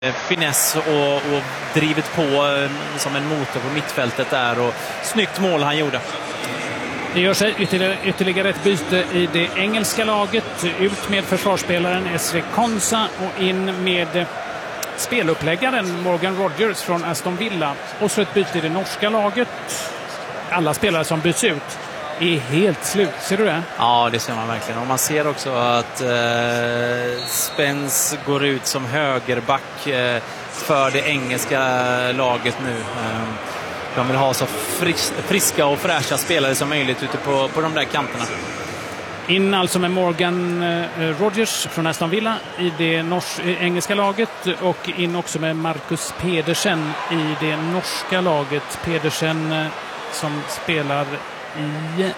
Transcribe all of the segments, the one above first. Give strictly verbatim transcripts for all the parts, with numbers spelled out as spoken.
finess och, och drivit på som en motor på mittfältet där, och snyggt mål han gjorde. Det gör sig ytterligare, ytterligare ett byte i det engelska laget. Ut med försvarsspelaren Ezri Konsa och in med speluppläggaren Morgan Rogers från Aston Villa. Och så ett byte i det norska laget. Alla spelare som byts ut är helt slut. Ser du det? Ja, det ser man verkligen. Och man ser också att eh, Spence går ut som högerback eh, för det engelska laget nu. Eh, de vill ha så fris friska och fräscha spelare som möjligt ute på, på de där kanterna. In alltså med Morgan eh, Rogers från Aston Villa i det nors engelska laget, och in också med Marcus Pedersen i det norska laget. Pedersen eh, som spelar i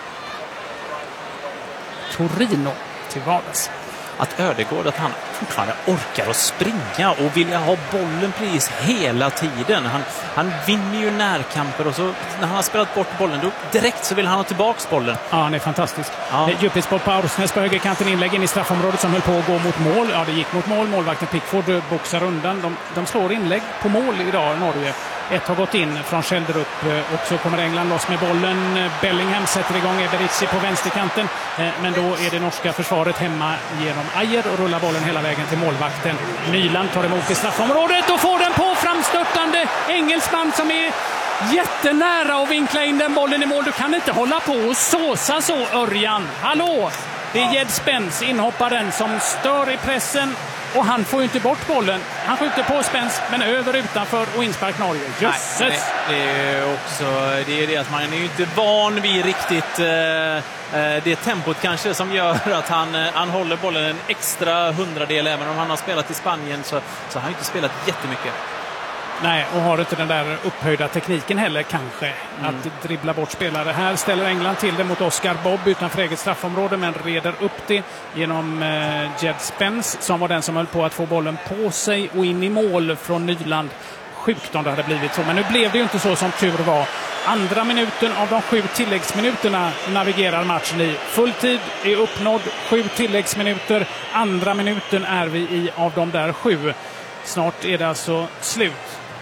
Torino till vardags. Att Ödegård, att han fortfarande orkar att springa och vilja ha bollen precis hela tiden. Han, han vinner ju närkamper, och så när han har spelat bort bollen då direkt så vill han ha tillbaks bollen. Ja, han är fantastisk. Ja. Djupledsboll på Aursnäs på högerkanten, inlägg in i straffområdet som höll på att gå mot mål. Ja, det gick mot mål. Målvakten Pickford boxar undan. De, de slår inlägg på mål idag, Norge. Ett har gått in från Schjelderup, och så kommer England loss med bollen. Bellingham sätter igång Eberizzi på vänsterkanten, men då är det norska försvaret hemma genom Ajer och rullar bollen hela vägen till målvakten. Nyland tar emot i straffområdet och får den på framstörtande engelsman som är jättenära att vinkla in den bollen i mål. Du kan inte hålla på och såsa så, Örjan. Hallå! Det är Jed Spence, inhopparen, som stör i pressen. Och han får ju inte bort bollen. Han skjuter på Spence, men över utanför och inspark Norge. Jösses! Nej, det, det är också det, är det att man är ju inte van vid riktigt eh, det tempot kanske som gör att han, han håller bollen en extra hundradel. Även om han har spelat i Spanien så, så har han inte spelat jättemycket. Nej, och har inte den där upphöjda tekniken heller kanske. Mm. Att dribbla bort spelare. Här ställer England till det mot Oscar Bobb utanför eget straffområde, men reder upp det genom eh, Jed Spence som var den som höll på att få bollen på sig och in i mål från Nyland. Sjukt om det hade blivit så, men nu blev det ju inte så som tur var. Andra minuten av de sju tilläggsminuterna navigerar matchen i. Fulltid är uppnådd, sju tilläggsminuter. Andra minuten är vi i av de där sju. Snart är det alltså slut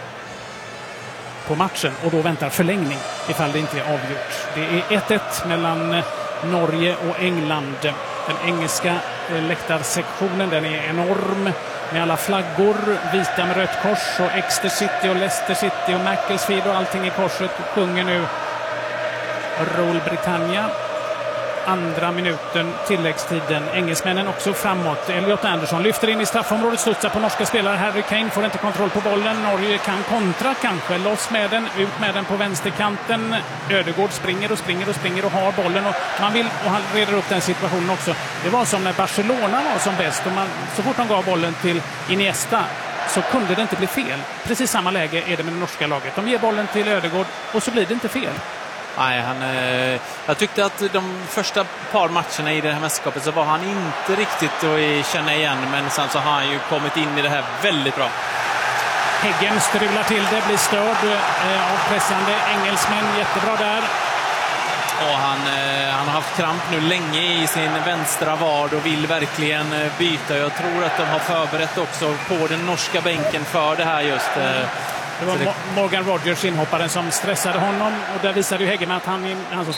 på matchen, och då väntar förlängning ifall det inte är avgjort. Det är ett ett mellan Norge och England. Den engelska läktarsektionen, den är enorm med alla flaggor, vita med rött kors, och Exeter City och Leicester City och Macclesfield och allting i korset sjunger nu Roll Britannia. Andra minuten, tilläggstiden. Engelsmännen också framåt. Elliot Anderson lyfter in i straffområdet, studsar på norska spelare. Harry Kane får inte kontroll på bollen. Norge kan kontra kanske. Loss med den, ut med den på vänsterkanten. Ödegård springer och springer och springer och har bollen. Och man vill, och han reder upp den situationen också. Det var som när Barcelona var som bäst. Och man, så fort de gav bollen till Iniesta så kunde det inte bli fel. Precis samma läge är det med det norska laget. De ger bollen till Ödegård och så blir det inte fel. Nej, han, eh, jag tyckte att de första par matcherna i det här mästerskapet så var han inte riktigt att känna igen, men sen så har han ju kommit in i det här väldigt bra. Heggen strular till det, blir störd eh, av pressande engelsmän, jättebra där. Och han, eh, han har haft kramp nu länge i sin vänstra vad och vill verkligen eh, byta. Jag tror att de har förberett också på den norska bänken för det här just. Eh, Det var Morgan Rogers, inhopparen, som stressade honom, och där visade ju Heggen att han, han som